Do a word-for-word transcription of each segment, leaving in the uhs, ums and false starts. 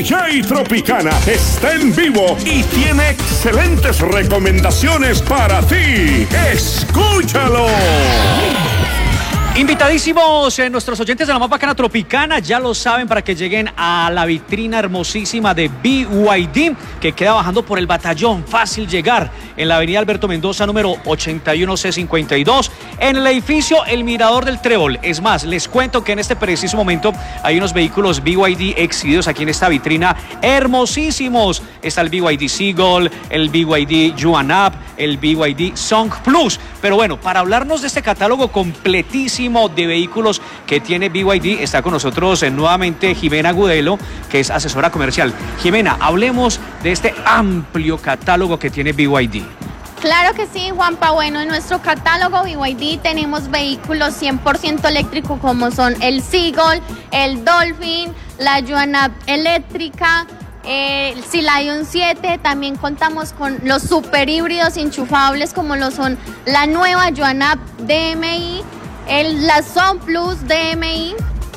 Jay Tropicana está en vivo y tiene excelentes recomendaciones para ti. ¡Escúchalo! Invitadísimos eh, nuestros oyentes de la más bacana Tropicana, ya lo saben, para que lleguen a la vitrina hermosísima de B Y D, que queda bajando por el Batallón. Fácil llegar en la avenida Alberto Mendoza, número ochenta y uno C cincuenta y dos, en el edificio El Mirador del Trébol. Es más, les cuento que en este preciso momento hay unos vehículos B Y D exhibidos aquí en esta vitrina, hermosísimos. Está el B Y D Seagull, el B Y D Yuan Up, el B Y D Song Plus. Pero bueno, para hablarnos de este catálogo completísimo de vehículos que tiene B Y D, está con nosotros eh, nuevamente Jimena Agudelo, que es asesora comercial. Jimena, hablemos de este amplio catálogo que tiene B Y D. Claro que sí, Juanpa. Bueno, en nuestro catálogo B Y D tenemos vehículos cien por ciento eléctricos como son el Seagull, el Dolphin, la Yuan Up eléctrica, Eh, el Sea Lion siete. También contamos con los super híbridos enchufables como lo son la nueva Yuan Up D M I, el, la Song Plus D M I.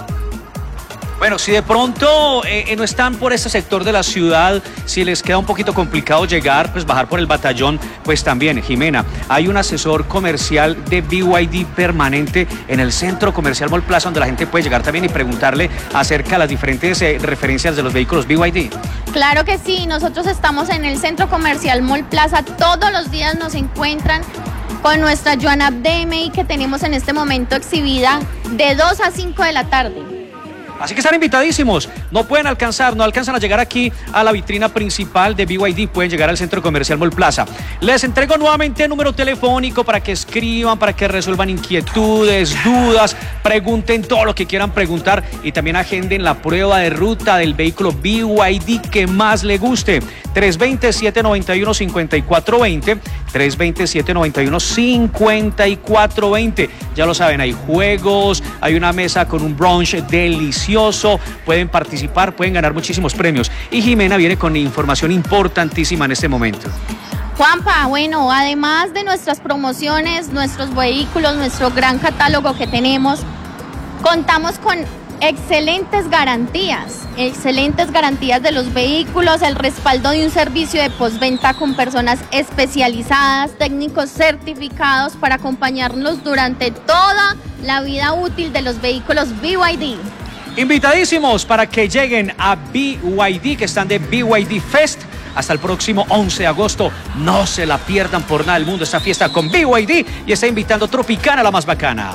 Bueno, si de pronto eh, no están por este sector de la ciudad, si les queda un poquito complicado llegar, pues bajar por el Batallón, pues también, Jimena, hay un asesor comercial de B Y D permanente en el Centro Comercial Mall Plaza, donde la gente puede llegar también y preguntarle acerca de las diferentes eh, referencias de los vehículos B Y D. Claro que sí, nosotros estamos en el Centro Comercial Mall Plaza, todos los días nos encuentran con nuestra Yuan Up D M I que tenemos en este momento exhibida de dos a cinco de la tarde. Así que están invitadísimos, no pueden alcanzar, no alcanzan a llegar aquí a la vitrina principal de B Y D, pueden llegar al Centro Comercial Mall Plaza. Les entrego nuevamente el número telefónico para que escriban, para que resuelvan inquietudes, dudas, pregunten todo lo que quieran preguntar y también agenden la prueba de ruta del vehículo B Y D que más le guste. tres dos cero, siete nueve uno, cinco cuatro dos cero, tres dos cero, siete nueve uno, cinco cuatro dos cero. Ya lo saben, hay juegos, hay una mesa con un brunch delicioso, pueden participar, pueden ganar muchísimos premios. Y Jimena viene con información importantísima en este momento. Juanpa, bueno, además de nuestras promociones, nuestros vehículos, nuestro gran catálogo que tenemos, contamos con excelentes garantías, excelentes garantías de los vehículos, el respaldo de un servicio de postventa con personas especializadas, técnicos certificados para acompañarnos durante toda la vida útil de los vehículos B Y D. Invitadísimos para que lleguen a B Y D, que están de B Y D Fest hasta el próximo once de agosto. No se la pierdan por nada del mundo esta fiesta con B Y D, y está invitando Tropicana, la más bacana.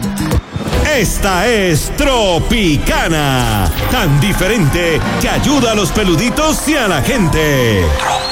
Esta es Tropicana, tan diferente que ayuda a los peluditos y a la gente.